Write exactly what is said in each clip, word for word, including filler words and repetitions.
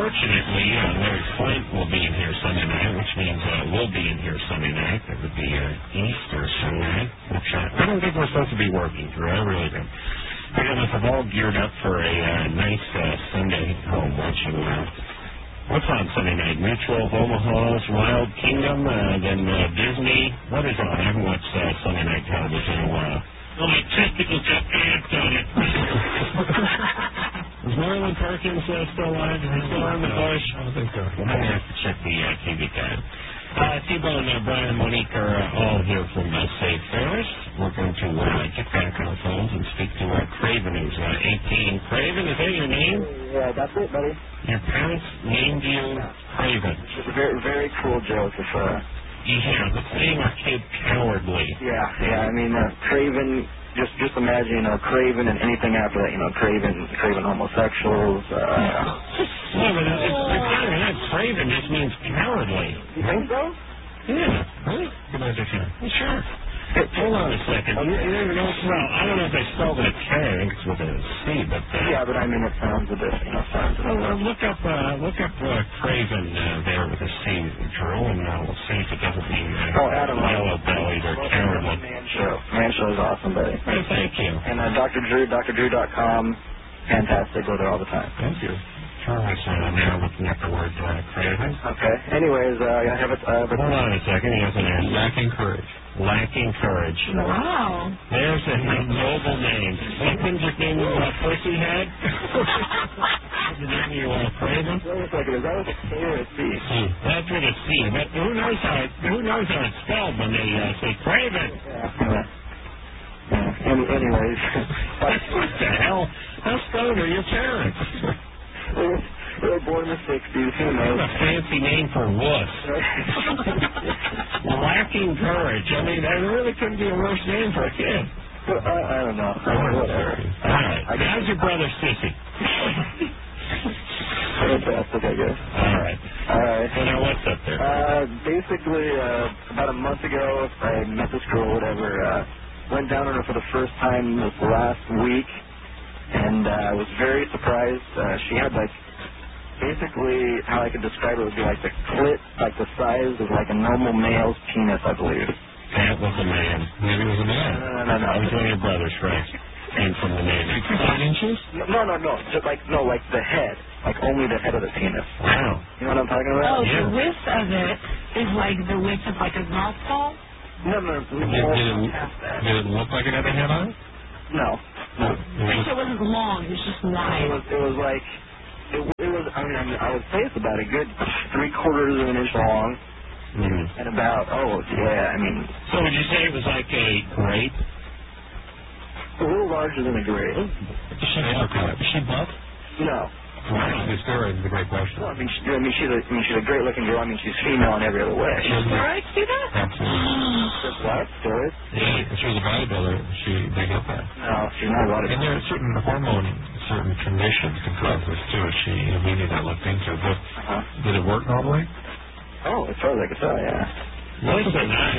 unfortunately, uh, Larry Flint will be in here Sunday night, which means uh, we'll be in here Sunday night. That would be uh, Easter Sunday, which uh, I don't think we're supposed to be working through. I really don't. I got us all geared up for a uh, nice uh, Sunday home watching. Uh, what's on Sunday night? Mutual of Omaha's Wild Kingdom, uh, then uh, Disney. What is on? I haven't watched uh, Sunday night television in a while. Well, my testicles got ants on it. Is Marilyn Perkins uh, still alive? Is he still on the bush? I don't think so. I'm going to have to check the uh, T V guide. Uh, T-Bone and uh, Brian and Monique are uh, all here from uh, Save Ferris. We're going to uh, get back on the phones and speak to uh, Craven, who's uh, eighteen. Craven, is that your name? Yeah, that's it, buddy. Your parents named you Craven. It's a very, very cool joke. If, uh, yeah, the saying our kid cowardly. Yeah, yeah, I mean, uh, Craven, just just imagine, you know, Craven and anything after that, you know, Craven, Craven homosexuals. Uh, yeah, but it's, it's kind of that. Craven just means cowardly. You think so? Yeah. Really? Good idea. Sure. Hey, hold on a second. You, you never know. Well, I don't know if they spelled it a K. I think it's with a C, but uh, yeah, but I mean, it sounds a bit, you know, sounds. A well, uh, look up, uh, look up uh, Craven uh, there with a C, Drew, and uh, we'll see if it doesn't mean uh, oh, Adam, yellow-bellied or cowardly. Man Show. Man Show is awesome, buddy. Hey, thank you. And uh, Doctor Drew, D R drew dot com, fantastic. Go there all the time. Thank you. Charles uh, now looking at the word uh, Craven. Okay. Anyways, uh, I have it. Uh, hold on a second. He has an answer. Lacking courage. Lacking courage. Wow. There's a noble name. What couldn't you name you uh, Pussyhead? Did you name you uh, Craven? Wait a second. Is that with a K or a C? C. That's with a C. But who knows how it, who knows how it's spelled when they uh, say Craven? Yeah. yeah. yeah. Any, anyways. What the hell? How stoned are your parents? They were born in the sixties. Who knows? That's a fancy name for wuss. Lacking courage. I mean, that really couldn't be a worse name for a kid. Well, I, I don't know. Oh, whatever. All right. How's your brother, Sissy? Fantastic, I guess. All right. All right. So now what's up there? Uh, basically, uh, about a month ago, I met this girl, whatever, uh, went down on her for the first time this last week, and I uh, was very surprised. Uh, she had, like, basically, how I could describe it would be like the clit, like the size of like a normal male's penis, I believe. That was a man. Maybe it was a man. No, no, no. no. It was one of your brothers, right? Came from the name. Five inches? No, no, no. Just like, no, like the head. Like only the head of the penis. Wow. You know what I'm talking about? Oh, yeah. the width of it is like the width of like a golf ball? No, no. Did, did, it, did it look like it had a head on it? No. No. Like it wasn't long, it was just wide. It was, it was like... It, it was, I mean, I mean, I would say it's about a good three quarters of an inch long, mm. and about, oh, yeah, I mean... So would you say it was like a grape? A little larger than a grape. Does she have a Is she buff? No. The steroids is a great question. Well, I mean, she, I mean, she's a, I mean, she's a great-looking girl. I mean, she's female in every other way. Steroids do that? Absolutely. What? Steroids? Yeah, if she was a bodybuilder, she, they get that. No, she's not a bodybuilder. And there are certain hormone, certain conditions can cause this, too. She, you know, we need that looked into. But uh-huh. Did it work normally? Oh, as far as I can tell, yeah. Listen,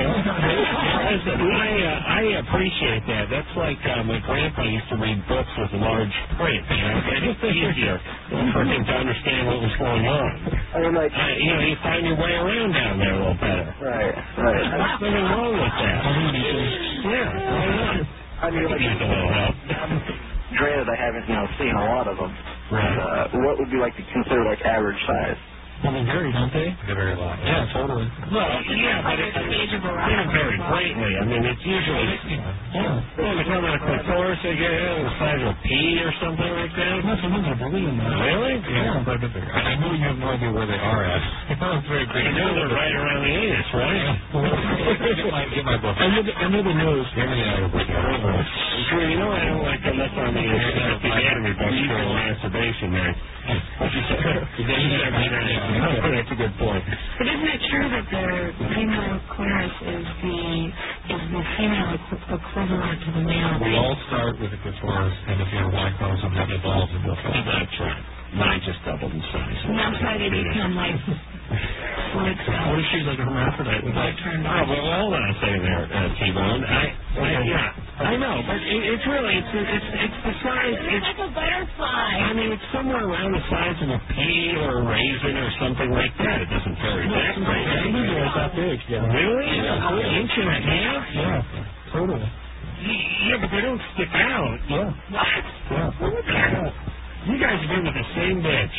I, listen, I, uh, I appreciate that. That's like uh, my grandpa used to read books with large print. You know, it's easier for him to understand what was going on. I mean, like, uh, you know, you find your way around down there a little better. Right, right. There's nothing wrong with that. Yeah, why not? I mean, like, Use a little help. Granted, I haven't, you know, seen a lot of them. Right. Uh, what would be like considered like average size? Well, they vary, don't they? They vary a lot. Yeah, totally. Well, yeah, but it, it, it don't vary greatly. I mean, it's usually, yeah. Well, if you're on a clitoris, they get it the size of a pea or something like that. No, sometimes I believe in that. Really? Yeah, quite a bit bigger. I know you have no idea where they are at. It's very big. I know they're right around the anus, right? get, my, get my book. I know the, I know the news. Get me out of it. Sure, you know I don't like to look on the internet. The anatomy books for masturbation, man. What you say? That's a good point. But isn't it true that the female clitoris is the is the female equ- equivalent to the male? We all start with a clitoris, and if you're a white person, that evolves into a female. That's right. Mine just doubled in size. And that's why they become like like. What if she's like a hermaphrodite? Like turned on. Oh, well, hold on a second there, uh, T-Bone. I, I, yeah. I know, but it, it's really, it's, it's, it's the size. It's like a butterfly. I mean, it's somewhere around the size of a pea or a raisin or something like that. It doesn't vary that great. It's that big, yeah. Really? Yeah. An inch and a half? Yeah, totally. Yeah, but they don't stick out. Yeah. What? Yeah. What the hell? You guys have been with the same bitch.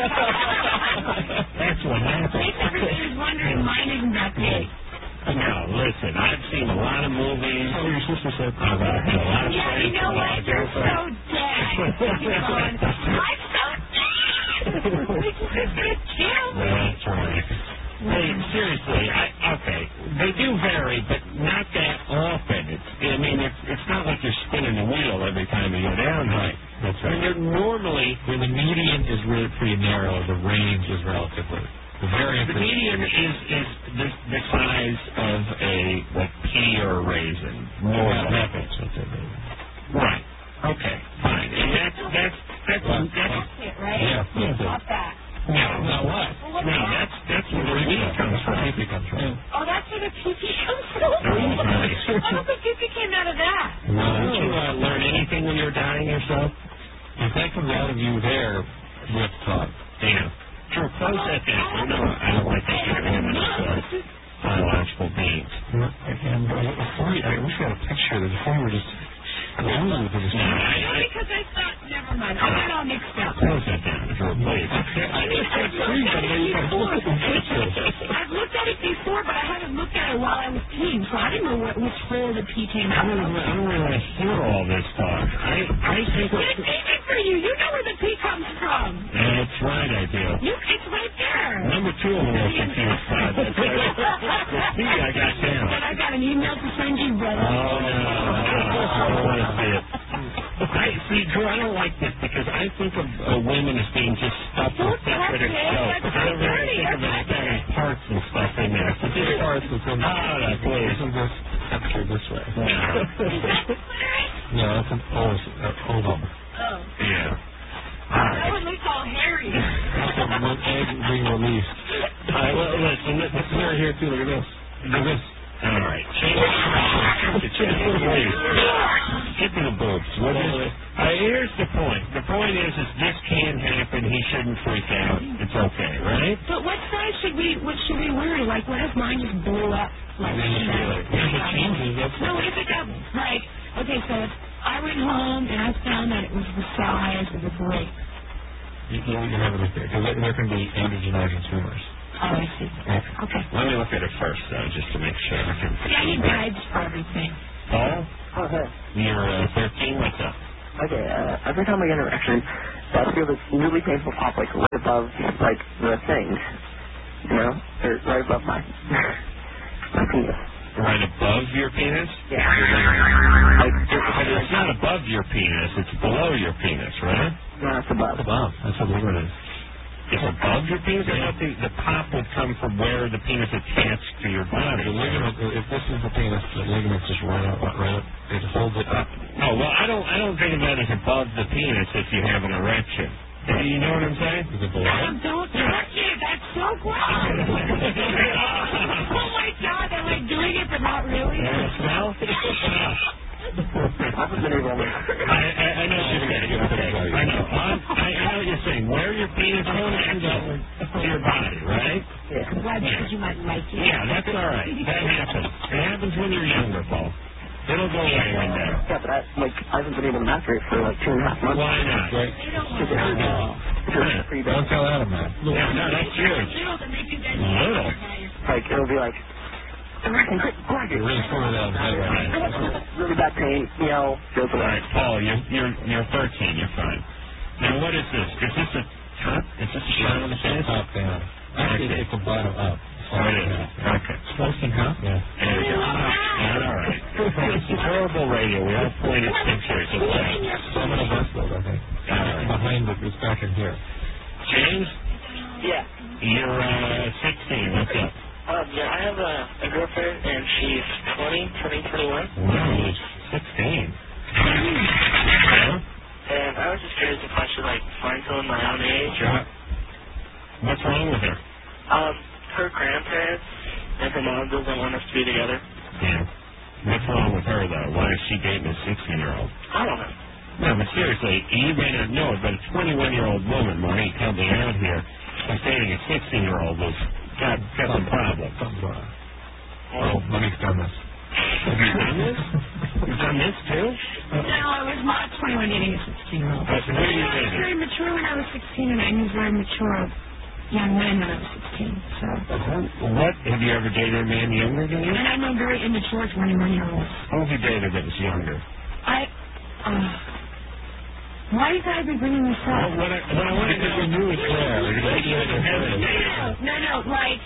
That's what happened. Everybody's wondering mine isn't that big. No, listen, I've seen a lot of movies. Oh, your sister said. I've had a lot of Yeah, friends, you know a lot what? of You're so girlfriends. dead. You're going, I'm so dead. We just get killed. That's right. Hey, seriously, I, okay, they do vary, but not that often. It's, I mean, it's it's not like you're spinning the wheel every time you go down. Right. That's right. When you're normally, When the median is really pretty narrow, the range is relatively. The variance the is. median is is the, the size of a like pea or a raisin. More Half than half inch, let's say. maybe. right. Okay, fine. And that's that's that's Well, that's. That's it, right? Yeah, that's it. Not that. No, Now what? Well, what's no, that? that's that's where the meat comes from. Pee comes from. Oh, that's where the pee-pee comes from? Oh, nice. What if the pee-pee came out of that? Well, didn't you uh, learn anything when you were dying yourself? If that comes out of you there, we have to talk. Yeah. True, close that down. I know I don't like that kind of women as uh, biological beings. And uh, before you, I wish we had a picture of this. Before you were just glued to this. No, I, No, I, because I thought, never mind. I got all mixed up. close that down, Drew, please. I just said three, but then you can look at the picture. I've looked at it before, but I haven't looked at it while I was peeing, so I didn't know what, which hole the pee came I out don't, of. I don't really want to hear all this talk. I, I think It's it's... easy for you. You know where the pee comes from. That's right, I do. You, it's right there. Number two, I'm a little confused by. That's right. The C I got down. But I got an email to send you, brother. Oh, no, no, I don't want to see it. I see, Drew, I don't like this because I think of uh, women as being just stuff with Don't touch separate it. itself. That's Whenever I dirty. think of it, it's having parts and stuff in there. So This just part is in. Ah, that please. Isn't this picture this way? Yeah. Is that the clitoris? No, it's an ovum. Uh, ovum. Oh. Yeah. All That right. one looks all hairy. It's an egg being released. All right, well, listen, this This is right here too. Look at this. Look at this. all right. Change the please. Get to the boobs. What is it? Uh, here's the point. The point is, is this can happen. He shouldn't freak out. It's okay, right? But what size should we, what should we worry? Like, what if mine just blew up? Like, And then you feel like, if it changes, that's no, if it got, like, okay, so if I went home and I found that it was the size of a grape. you, you can have it like there because there, there can be androgenizing tumors. Oh, I see. Okay. Let me look at it first, though, just to make sure. I can... Yeah, he guides for everything. Paul, Oh, hey. you're uh, thirteen. What's up? Okay, uh, every time I get an erection, I feel this really painful pop, like, right above, like, the thing. You know? Or right above my, my penis. Right above your penis? Yeah. Like, but it's not above your penis. It's below your penis, right? No, it's above. Above. That's what it is. It's above your penis? I thought the, the pop would come from where the penis attached to your body. The ligament, if this is the penis, the ligament's just right up, right up. It holds it up. Oh, well, I don't I don't think of that as above the penis if you have an erection. You know what I'm saying? Is it below? Adam, don't touch it. That's so gross. Oh, my God. They're, like, doing it, but not really. You want to smell? I haven't been able to... I, I, I know what you're saying. Okay. I know. I'm, I, I know what you're saying. Where your penis connects to your body, right? Yeah. Why? Because you might like it. Yeah, that's all right. That happens. It happens when you're younger, Paul. It'll go away one day. Yeah, but I, like, I haven't been able to masturbate for, like, two and a half months. Why not? Right. They don't Because it want hurts. It hurts pretty bad. Don't tell Adam that. Yeah, no, that's huge. little to make you guys Little? Like, it'll be like... Erection, quick, quick. You're really throwing it out of the head right now. Really bad pain, you know, goes All away. right, Paul, you're you're you're thirteen. You're fine. Now, what is this? Is this a top? Is this a shot on the face? Top down. Actually, it's a bottom up. Oh, it is. Okay. Sliced in half? Yeah. There we go. All right. It's terrible radio. We all pointed pictures of that. I'm in a Westfield, I think. All right. Behind it, it's back in here. James, Yeah. you're uh, sixteen. What's up? Um, yeah, I have a, a girlfriend, and she's twenty, turning twenty-one. Wow, you're sixteen. Yeah? And I was just curious if I should, like, find someone my own age. Sure. What's wrong with her? Um, her grandparents and her mom doesn't want us to be together. Yeah. What's wrong with her, though? Why is she dating a sixteen-year-old? I don't know. No, but seriously, you may not know it, but a twenty-one-year-old woman, Marie, helped me out here, was dating a sixteen-year-old who's got, got some problems. Oh, Monique's done this. Have you done this? You've done this, too? No, I was not twenty-one dating a sixteen-year-old. Oh, so what are you I was dating? very mature when I was sixteen, and I knew very mature young men when I was sixteen. So. What? Have you ever dated a man younger than you? And I know very immature twenty-one-year-olds. Who have you dated that was younger? I. Uh, why do you guys be bringing this up? Well, what I, what I want to do knew it's there. No, no, no. Like,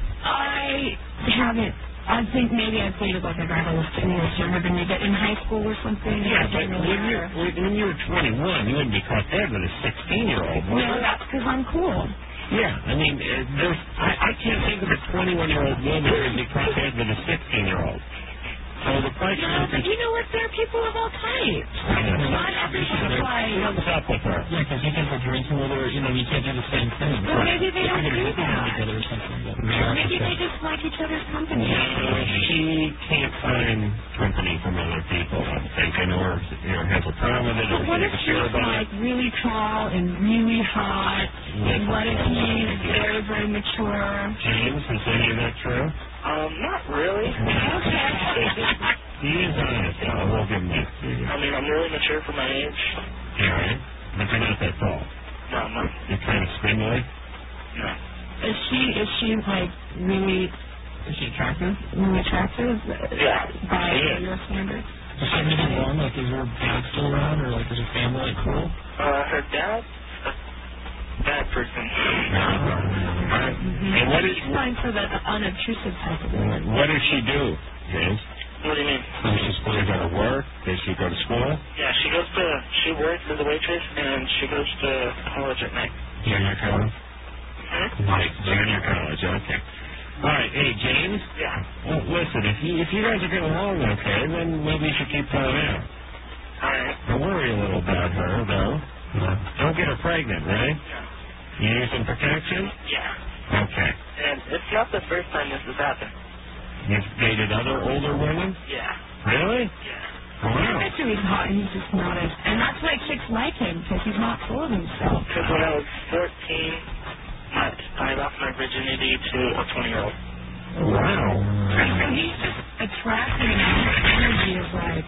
I haven't. I think maybe I dated like a guy that was two years younger than me, but in high school or something. Yeah, it but didn't when really you matter. when you were twenty-one, you wouldn't be caught dead with a sixteen-year-old. No, that's because I'm cool. Yeah, I mean, uh, there's I, I can't think of a twenty-one-year-old woman who would be caught dead with a sixteen-year-old. So the question No, is, but you know what? There are people of all types. Yeah. Not everyone's like. what's up with her? Yeah, because you guys are drinking with her, you know, you can't do the same thing. Well, maybe they don't You're do gonna that. together or something. But Maybe they just like each other's company. Uh, she can't find company from other people, I'm thinking, or you know, has a problem with it, or But what if she's she's like really tall and really hot? And what if he's very, very mature? James, is any of that true? Um, not really. Okay. He is honest, though. We'll give him that. I mean, I'm really mature for my age. All right. But you're not that tall. No, no, You're kind of spindly. no. Is she is she like really is she attractive? really attractive? Yeah. By She is. your standards? Does she have anything wrong? Like, is her dad still around, or like, is her family like cool? Uh, her dad's a bad person. Right. And what is She's fine for the unobtrusive type of woman. what does she do, James? What do you mean? Does she still go to work? Does she go to school? Yeah, she goes to, she works as a waitress, and she goes to college at night. Junior college. Hmm? Right. Junior college. Okay. All right. Hey, James. Yeah. Well, listen. If you if you guys are getting along okay, then maybe you should keep going out. Alright. Don't worry a little about her, though. Don't get her pregnant, right? Yeah. You using protection? Yeah. Okay. And it's not the first time this has happened. You've dated other older women? Yeah. Really? Yeah. Wow. I bet you he's hot and he's just not as, and that's why chicks like him, because he's not full of himself. Because when I was fourteen, I, I lost my virginity to a twenty-year-old. Wow. So he's just attracting him. His energy is like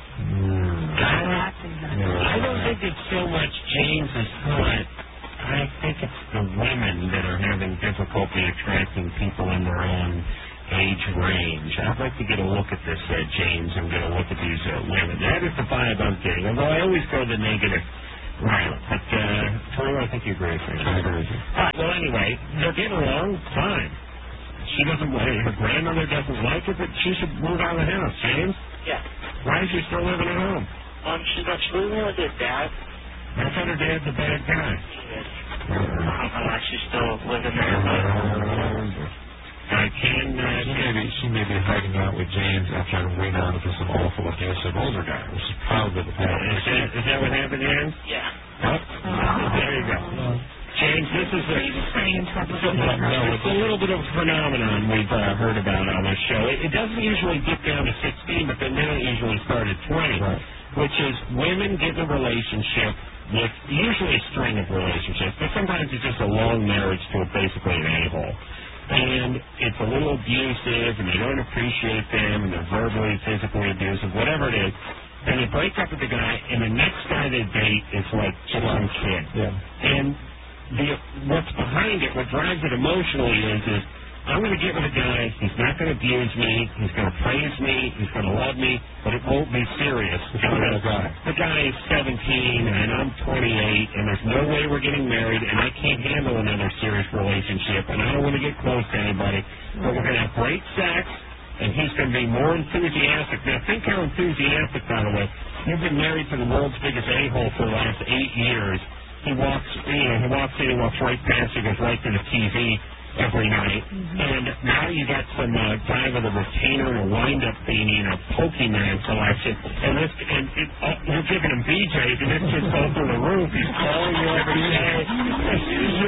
attracting him. I don't think it's so much James is hot. I think it's the women that are having difficulty attracting people in their own age range. I'd like to get a look at this, uh, James, and get a look at these uh, women. That is the vibe I'm getting, although I always go the negative route. But, uh, Drew, I think you agree with me. I agree with you. All right, well, anyway, they're getting along fine. She doesn't, her grandmother doesn't like it, but she should move out of the house, James. Yeah. Why is she still living at home? Um, she's not, she's living with her dad. I thought her dad's a bad guy. She is. I don't know why she's still living there, but... I can, uh, She may be, she may be hiding out with James after moving on to some awful abusive older guy, which is probably the is problem. that, is that what happened, James? Yeah. Huh? There you go. James, this is a, He's just saying in trouble. it's a little bit of a phenomenon we've uh, heard about on this show. It, it doesn't usually dip down to sixteen, but the men usually start at twenty, Right. which is women get in a relationship with usually a string of relationships, but sometimes it's just a long marriage to basically an a-hole. And it's a little abusive, and they don't appreciate them, and they're verbally, physically abusive, whatever it is. And they break up with the guy, and the next guy they date is like just some kid. Yeah. And the what's behind it, what drives it emotionally is, is I'm going to get with a guy, he's not going to abuse me, he's going to praise me, he's going to love me, but it won't be serious. It's not a guy. The guy is seventeen, and I'm twenty-eight, and there's no way we're getting married, and I can't handle another serious relationship, and I don't want to get close to anybody, but we're going to have great sex, and he's going to be more enthusiastic. Now, think how enthusiastic, by the way. You've been married to the world's biggest a-hole for the last eight years. He walks, you know, he walks in, he walks right past you, goes right to the T V every night, mm-hmm. and now you got some uh, guy with a retainer and a wind-up beanie and a Pokemon collection, and this, and it, uh, you're giving him B Js, and this just goes through the roof. He's calling you every day. You, you go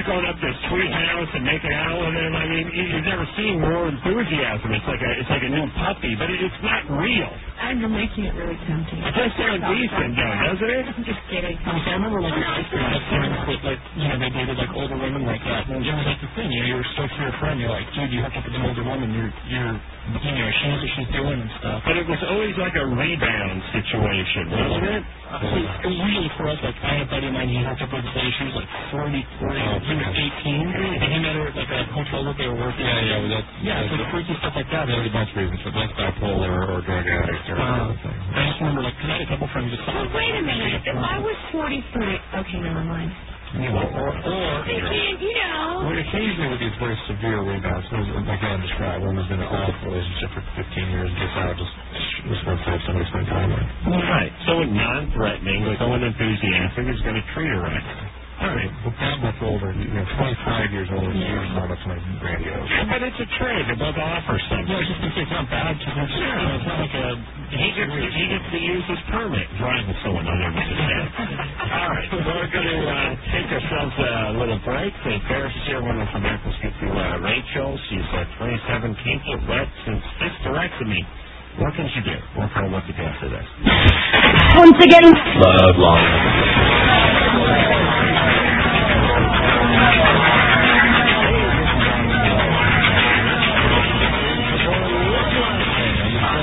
going up to his sweet house and making out with him. I mean, you've never seen more enthusiasm. It's like a, it's like a new puppy, but it, it's not real. I'm making it really tempting. It does sound decent, though, doesn't it? I'm just kidding. I remember, like, in high school, I had friends that, like, you know, they dated, like, older women like that. And it was, like, the thing, you know, you were stoked for your friend. You're like, dude, you hooked up with an older woman. You're, you're, you know, she knows what she's doing and stuff. But it was always like a rebound situation, wasn't it? Uh, so it was usually for us, like, I had a buddy of mine, he hooked up with this lady. She was, like, forty-three. He was eighteen. And he met her at, like, a hotel that they were working Yeah, at. yeah, well, that's, Yeah, so the freaky stuff like that. there's a bunch of reasons, but that's bipolar or drug addict or Uh, something. I just remember, like, 'cause I had a couple friends that Well, wait a minute. If I was forty-three, okay, never mind. You know, or, or, They can't, you know. well, occasionally with these very severe rebounds, like I described, one was in an awful relationship for fifteen years, gets out, just just wants to have somebody spend time with. Right. Someone non-threatening, someone enthusiastic is going to treat her right. All right, well, Pat much older, you know, twenty-five years older, yeah. Years not up to my grandiose. Yeah, but it's a trade. They both offer something. Yeah, I was just going to say, it's not bad. It's, just, you know, it's not like a... He gets, to, he gets to use his permit, driving someone under the head. All right, we're going to uh, take ourselves a little break. St. Paris is here. We're going to come back and speak to uh, Rachel. She's uh, twenty-seven, can't get wet since hysterectomy. What can she do? We'll tell her what to do after this. Once again, Love, long.